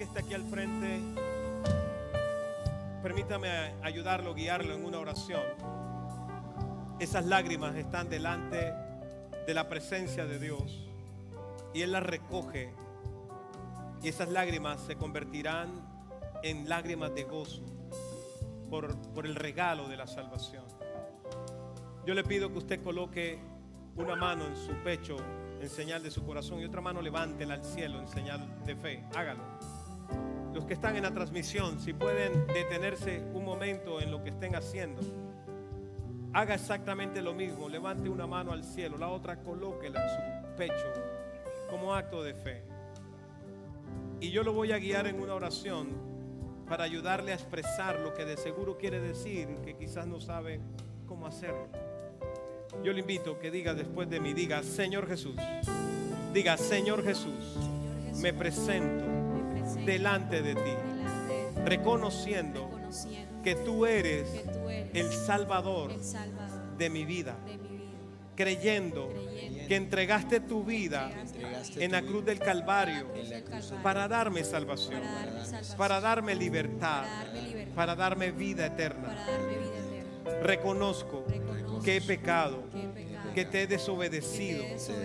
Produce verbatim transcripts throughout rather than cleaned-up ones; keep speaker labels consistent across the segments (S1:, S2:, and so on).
S1: que está aquí al frente, permítame ayudarlo, guiarlo en una oración. Esas lágrimas están delante de la presencia de Dios y Él las recoge, y esas lágrimas se convertirán en lágrimas de gozo por, por el regalo de la salvación. Yo le pido que usted coloque una mano en su pecho en señal de su corazón y otra mano levántela al cielo en señal de fe. Hágalo. Los que están en la transmisión, si pueden detenerse un momento en lo que estén haciendo, haga exactamente lo mismo. Levante una mano al cielo, la otra colóquela en su pecho como acto de fe. Y yo lo voy a guiar en una oración para ayudarle a expresar lo que de seguro quiere decir y que quizás no sabe cómo hacerlo. Yo le invito que diga después de mí, diga: Señor Jesús, diga: Señor Jesús, me presento delante de ti, reconociendo que tú eres el Salvador de mi vida, creyendo que entregaste tu vida en la cruz del Calvario para darme salvación, para darme libertad, para darme vida eterna. Reconozco que he pecado, que te he desobedecido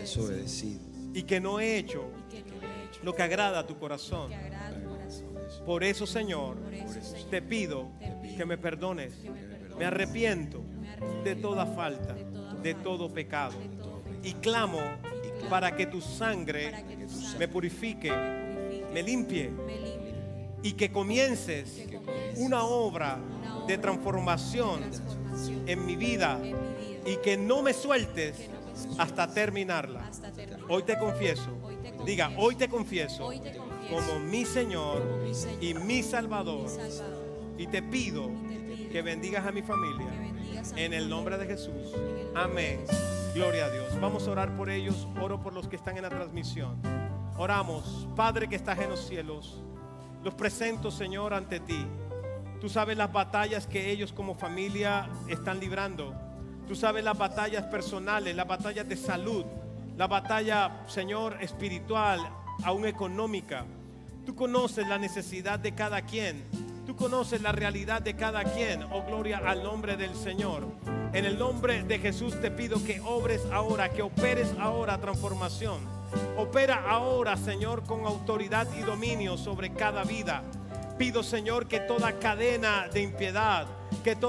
S1: y que no he hecho lo que agrada a tu corazón. Por eso, Señor, te pido que me perdones. Me arrepiento de toda falta, de todo pecado, y clamo para que tu sangre me purifique, me limpie, y que comiences una obra de transformación en mi vida y que no me sueltes hasta terminarla. Hoy te confieso, diga: hoy te confieso como mi Señor y mi Salvador, y te pido que bendigas a mi familia en el nombre de Jesús. Amén. Gloria a Dios. Vamos a orar por ellos. Oro por los que están en la transmisión. Oramos. Padre que estás en los cielos, los presento, Señor, ante ti. Tú sabes las batallas que ellos como familia están librando. Tú sabes las batallas personales, las batallas de salud, la batalla, Señor, espiritual, aún económica. Tú conoces la necesidad de cada quien. Tú conoces la realidad de cada quien. Oh, gloria al nombre del Señor. En el nombre de Jesús te pido que obres ahora, que operes ahora transformación. Opera ahora, Señor, con autoridad y dominio sobre cada vida. Pido, Señor, que toda cadena de impiedad, que toda